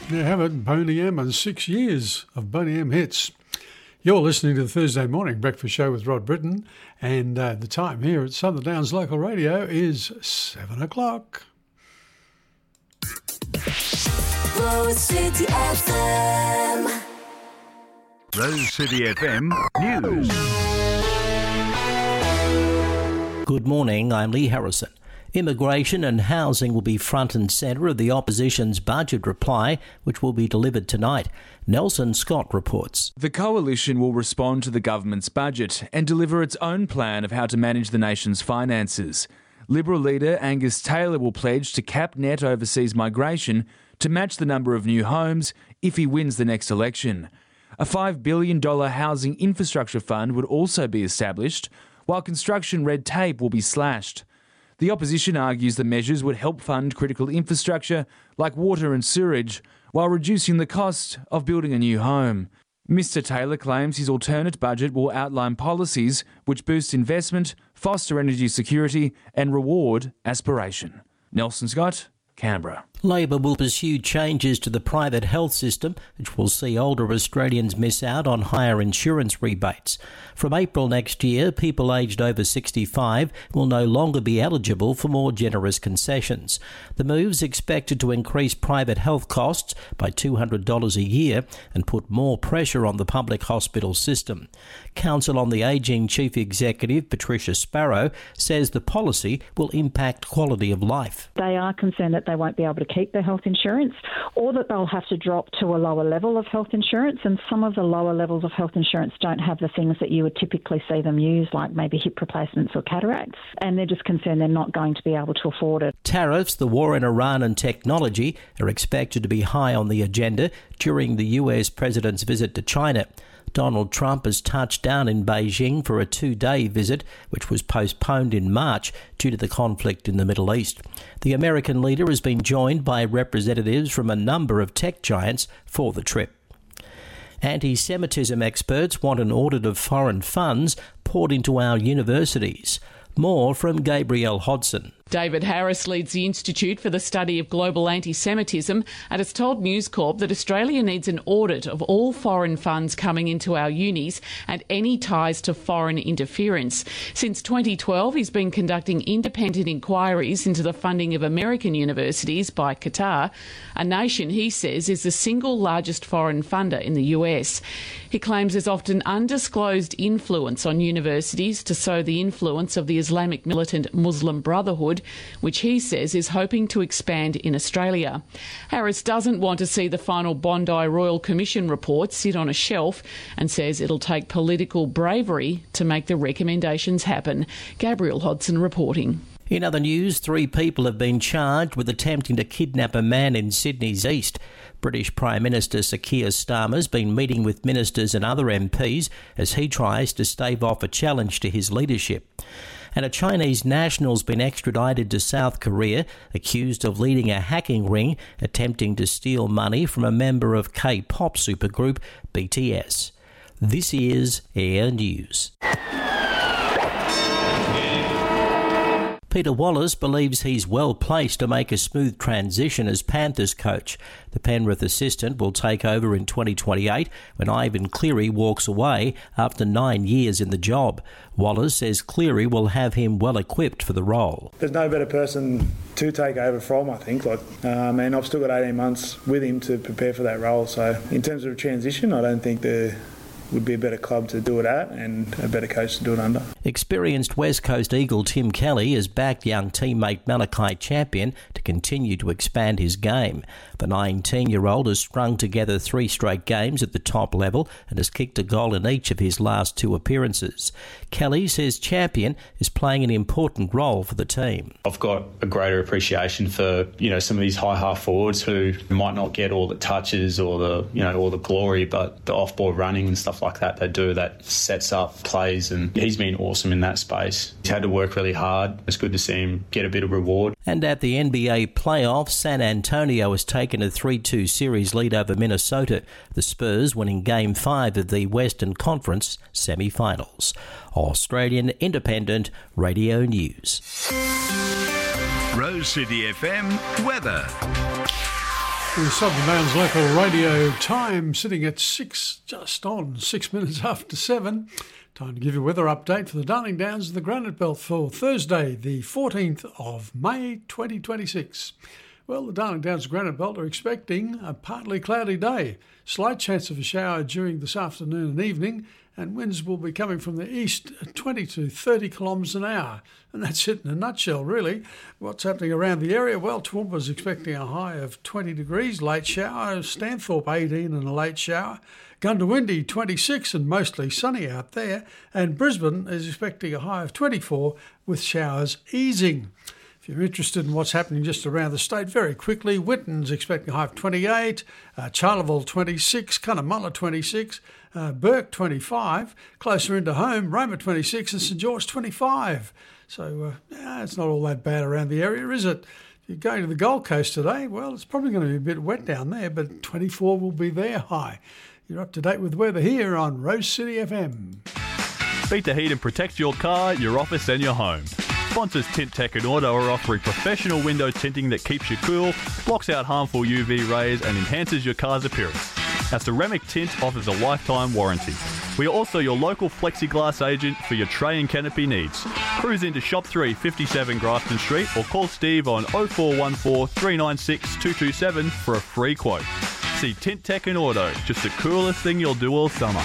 There you have it, Boney M and 6 years of Boney M hits. You're listening to the Thursday Morning Breakfast Show with Rod Britton, and the time here at Southern Downs Local Radio is 7 o'clock. Rose City FM. Rose City FM News. Good morning, I'm Lee Harrison. Immigration and housing will be front and centre of the opposition's budget reply, which will be delivered tonight. Nelson Scott reports. The coalition will respond to the government's budget and deliver its own plan of how to manage the nation's finances. Liberal leader Angus Taylor will pledge to cap net overseas migration to match the number of new homes if he wins the next election. A $5 billion housing infrastructure fund would also be established, while construction red tape will be slashed. The opposition argues the measures would help fund critical infrastructure like water and sewerage while reducing the cost of building a new home. Mr Taylor claims his alternate budget will outline policies which boost investment, foster energy security and reward aspiration. Nelson Scott, Canberra. Labor will pursue changes to the private health system, which will see older Australians miss out on higher insurance rebates. From April next year, people aged over 65 will no longer be eligible for more generous concessions. The move's expected to increase private health costs by $200 a year and put more pressure on the public hospital system. Council on the Ageing Chief Executive Patricia Sparrow says the policy will impact quality of life. They are concerned that they won't be able to keep their health insurance, or that they'll have to drop to a lower level of health insurance, and some of the lower levels of health insurance don't have the things that you would typically see them use, like maybe hip replacements or cataracts, and they're just concerned they're not going to be able to afford it. Tariffs, the war in Iran and technology are expected to be high on the agenda during the US president's visit to China. Donald Trump has touched down in Beijing for a 2-day visit, which was postponed in March due to the conflict in the Middle East. The American leader has been joined by representatives from a number of tech giants for the trip. Anti-Semitism experts want an audit of foreign funds poured into our universities. More from Gabrielle Hodson. David Harris leads the Institute for the Study of Global Anti-Semitism and has told News Corp that Australia needs an audit of all foreign funds coming into our unis and any ties to foreign interference. Since 2012, he's been conducting independent inquiries into the funding of American universities by Qatar, a nation he says is the single largest foreign funder in the US. He claims there's often undisclosed influence on universities to sow the influence of the Islamic militant Muslim Brotherhood, which he says is hoping to expand in Australia. Harris doesn't want to see the final Bondi Royal Commission report sit on a shelf and says it'll take political bravery to make the recommendations happen. Gabrielle Hodson reporting. In other news, 3 people have been charged with attempting to kidnap a man in Sydney's east. British Prime Minister Sir Keir Starmer's been meeting with ministers and other MPs as he tries to stave off a challenge to his leadership. And a Chinese national's been extradited to South Korea, accused of leading a hacking ring attempting to steal money from a member of K-pop supergroup BTS. This is Air News. Peter Wallace believes he's well placed to make a smooth transition as Panthers coach. The Penrith assistant will take over in 2028 when Ivan Cleary walks away after 9 years in the job. Wallace says Cleary will have him well equipped for the role. There's no better person to take over from, I think. And I've still got 18 months with him to prepare for that role. So in terms of transition, I don't think there would be a better club to do it at and a better coach to do it under. Experienced West Coast Eagle Tim Kelly has backed young teammate Malachi Champion to continue to expand his game. The 19-year-old has strung together 3 straight games at the top level and has kicked a goal in each of his last 2 appearances. Kelly says Champion is playing an important role for the team. I've got a greater appreciation for, some of these high half forwards who might not get all the touches or all the glory, but the off-ball running and stuff like that they do that sets up plays, and he's been awesome in that space. He's had to work really hard. It's good to see him get a bit of reward. And at the NBA playoffs, San Antonio has taken a 3-2 series lead over Minnesota, the Spurs winning Game 5 of the Western Conference semi-finals. Australian Independent Radio News. Rose City FM weather. The Southern Downs local radio time sitting at just on 6 minutes after 7. Time to give you a weather update for the Darling Downs and the Granite Belt for Thursday, the 14th of May 2026. Well, the Darling Downs and Granite Belt are expecting a partly cloudy day. Slight chance of a shower during this afternoon and evening, and winds will be coming from the east at 20 to 30 kilometres an hour. And that's it in a nutshell, really. What's happening around the area? Well, Toowoomba's expecting a high of 20 degrees, late shower. Stanthorpe 18 and a late shower. Gundawindi 26 and mostly sunny out there. And Brisbane is expecting a high of 24 with showers easing. If you're interested in what's happening just around the state, very quickly, Whitton's expecting a high of 28, Charleville 26, Cunnamulla 26, Burke 25, closer into home, Roma 26 and St George 25. So it's not all that bad around the area, is it? If you're going to the Gold Coast today, well, it's probably going to be a bit wet down there, but 24 will be their high. You're up to date with weather here on Rose City FM. Beat the heat and protect your car, your office and your home. Sponsors Tint Tech and Auto are offering professional window tinting that keeps you cool, blocks out harmful UV rays and enhances your car's appearance. Our ceramic tint offers a lifetime warranty. We are also your local plexiglass agent for your tray and canopy needs. Cruise into Shop 3, 57 Grafton Street or call Steve on 0414 396 227 for a free quote. See Tint Tech and Auto, just the coolest thing you'll do all summer.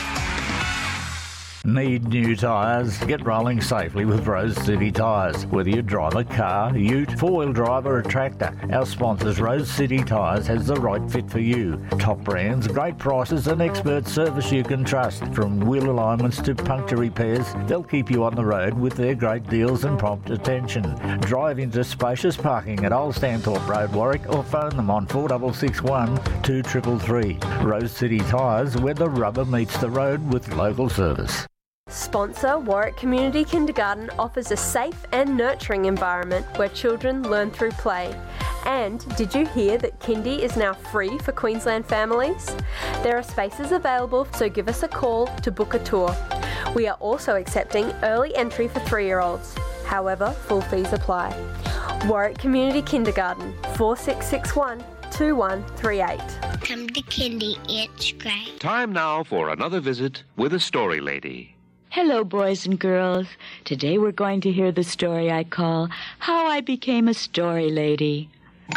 Need new tyres? Get rolling safely with Rose City Tyres. Whether you drive a car, ute, four-wheel drive or a tractor, our sponsors Rose City Tyres has the right fit for you. Top brands, great prices and expert service you can trust. From wheel alignments to puncture repairs, they'll keep you on the road with their great deals and prompt attention. Drive into spacious parking at Old Stanthorpe Road, Warwick, or phone them on 4661 2333. Rose City Tyres, where the rubber meets the road with local service. Sponsor Warwick Community Kindergarten offers a safe and nurturing environment where children learn through play. And did you hear that Kindy is now free for Queensland families? There are spaces available, so give us a call to book a tour. We are also accepting early entry for 3-year-olds. However, full fees apply. Warwick Community Kindergarten, 4661 2138. Come to Kindy, it's great. Time now for another visit with a story lady. Hello, boys and girls. Today we're going to hear the story I call How I Became a Story Lady.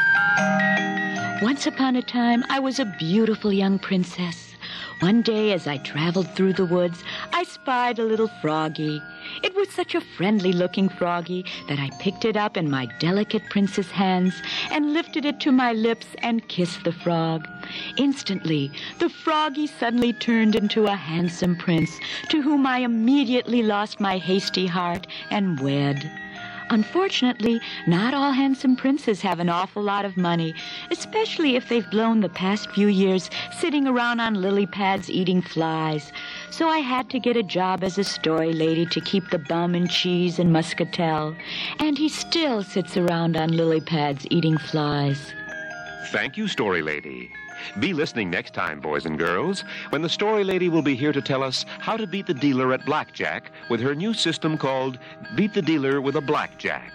Once upon a time, I was a beautiful young princess. One day, as I traveled through the woods, I spied a little froggy. It was such a friendly-looking froggy that I picked it up in my delicate princess hands and lifted it to my lips and kissed the frog. Instantly, the froggy suddenly turned into a handsome prince, to whom I immediately lost my hasty heart and wed. Unfortunately, not all handsome princes have an awful lot of money, especially if they've blown the past few years sitting around on lily pads eating flies. So I had to get a job as a story lady to keep the bum and cheese and muscatel. And he still sits around on lily pads eating flies. Thank you, story lady. Be listening next time, boys and girls, when the story lady will be here to tell us how to beat the dealer at blackjack with her new system called Beat the Dealer with a Blackjack.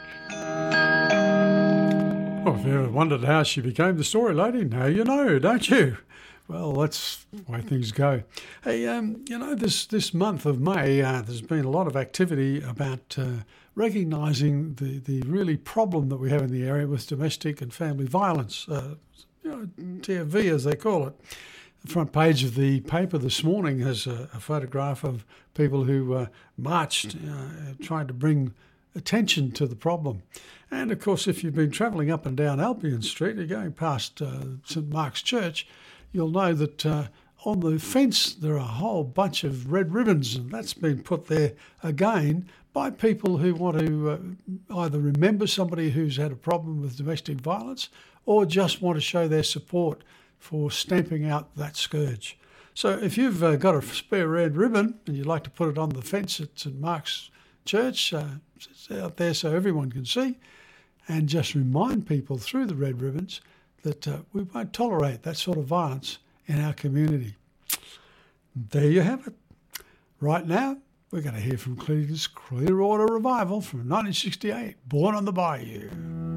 Well, if you ever wondered how she became the story lady, now you know, don't you? Well, that's the way things go. Hey, this month of May, there's been a lot of activity about recognising the really problem that we have in the area with domestic and family violence. TFV, as they call it. The front page of the paper this morning has a photograph of people who marched, trying to bring attention to the problem. And, of course, if you've been travelling up and down Albion Street, you're going past St Mark's Church, you'll know that on the fence there are a whole bunch of red ribbons, and that's been put there again by people who want to either remember somebody who's had a problem with domestic violence or just want to show their support for stamping out that scourge. So if you've got a spare red ribbon and you'd like to put it on the fence at St Mark's Church, it's out there so everyone can see, and just remind people through the red ribbons that we won't tolerate that sort of violence in our community. There you have it. Right now, we're going to hear from Cleveland's Clearwater Revival from 1968, Born on the Bayou.